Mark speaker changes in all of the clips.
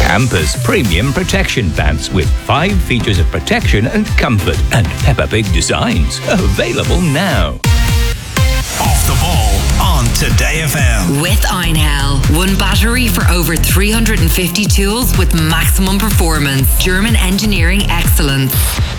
Speaker 1: Campus Premium Protection Pants with 5 features of protection and comfort and Peppa Pig designs. Available now.
Speaker 2: Off the Ball on Today FM.
Speaker 3: With Einhell. One battery for over 350 tools with maximum performance. German engineering excellence.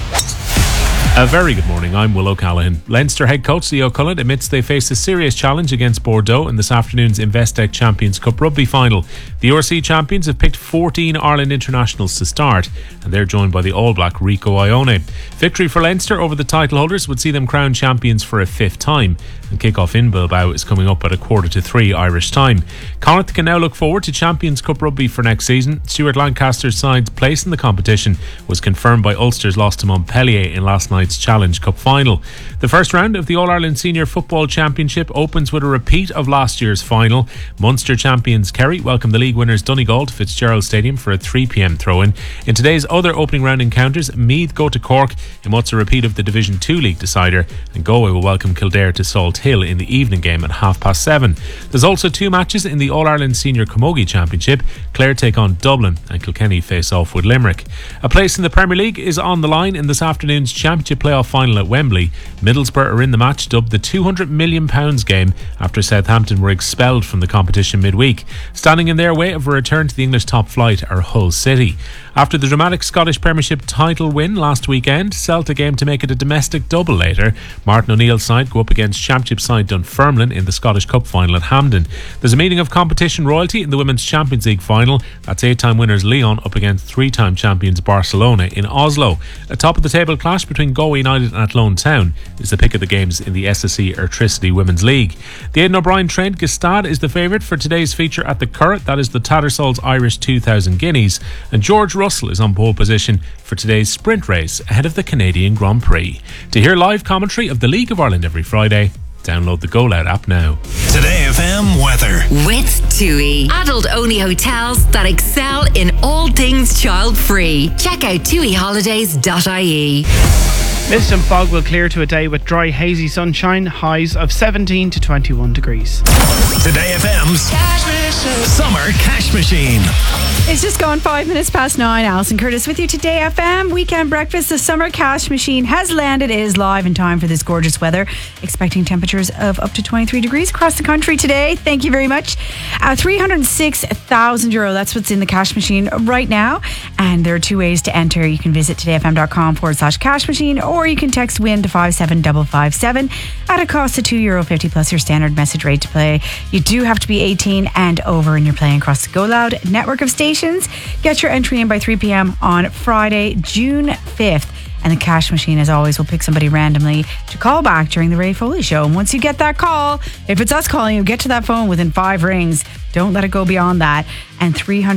Speaker 4: A very good morning, I'm Will O'Callaghan. Leinster head coach Leo Cullen admits they face a serious challenge against Bordeaux in this afternoon's Investec Champions Cup rugby final. The URC champions have picked 14 Ireland internationals to start, and they're joined by the All Black Rico Ione. Victory for Leinster over the title holders would see them crowned champions for a 5th time, and kick-off in Bilbao is coming up at 2:45 Irish time. Connacht can now look forward to Champions Cup rugby for next season. Stuart Lancaster's side's place in the competition was confirmed by Ulster's loss to Montpellier in last night's Challenge Cup final. The first round of the All-Ireland Senior Football Championship opens with a repeat of last year's final. Munster champions Kerry welcome the league winners Donegal to Fitzgerald Stadium for a 3 p.m. throw-in. In today's other opening round encounters, Meath go to Cork in what's a repeat of the Division 2 league decider, and Galway will welcome Kildare to Salt Hill in the evening game at 7:30. There's also 2 matches in the All-Ireland Senior Camogie Championship. Clare take on Dublin and Kilkenny face off with Limerick. A place in the Premier League is on the line in this afternoon's Championship playoff final at Wembley. Middlesbrough are in the match dubbed the £200 million game after Southampton were expelled from the competition midweek. Standing in their way of a return to the English top flight are Hull City. After the dramatic Scottish Premiership title win last weekend, Celtic aim to make it a domestic double later. Martin O'Neill's side go up against Championship side Dunfermline in the Scottish Cup final at Hampden. There's a meeting of competition royalty in the Women's Champions League final. That's 8-time winners Lyon up against 3-time champions Barcelona in Oslo. A top of the table clash between Galway United and Athlone Town is the pick of the games in the SSE Airtricity Women's League. The Aidan O'Brien trained Gstaad is the favourite for today's feature at the Curragh. That is the Tattersalls Irish 2000 Guineas. And George Russell is on pole position for today's sprint race ahead of the Canadian Grand Prix. To hear live commentary of the League of Ireland every Friday, download the Go Loud app now.
Speaker 2: Today FM weather.
Speaker 3: With TUI. Adult-only hotels that excel in all things child-free. Check out tuiholidays.ie.
Speaker 5: Mist and fog will clear to a day with dry, hazy sunshine, highs of 17 to 21 degrees.
Speaker 2: Today FM's Summer Cash Machine.
Speaker 6: It's just gone 5 minutes past 9. Alison Curtis with you. Today FM Weekend Breakfast. The Summer Cash Machine has landed. It is live in time for this gorgeous weather. Expecting temperatures of up to 23 degrees across the country today. Thank you very much. €306,000. That's what's in the cash machine right now. And there are 2 ways to enter. You can visit todayfm.com/cash machine, or you can text WIN to 57557 at a cost of €2.50 plus your standard message rate to play. You do have to be 18 and over, and you're playing across the Go Loud network of stations. Get your entry in by 3 p.m. on Friday, June 5th. And the cash machine, as always, will pick somebody randomly to call back during the Ray Foley Show. And once you get that call, if it's us calling you, get to that phone within 5 rings. Don't let it go beyond that. And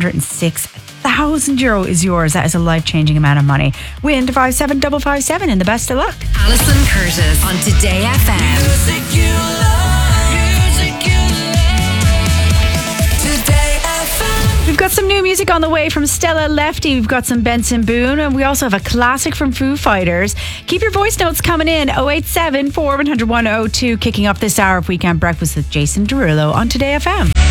Speaker 6: €306,000 is yours. That is a life-changing amount of money. Win to 57557 and the best of luck.
Speaker 3: Alison Curtis on Today FM.
Speaker 7: Music you love. Music you love. Today FM.
Speaker 6: We've got some new music on the way from Stella Lefty. We've got some Benson Boone, and we also have a classic from Foo Fighters. Keep your voice notes coming in. 087 400 102. Kicking off this hour of Weekend Breakfast with Jason Derulo on Today FM.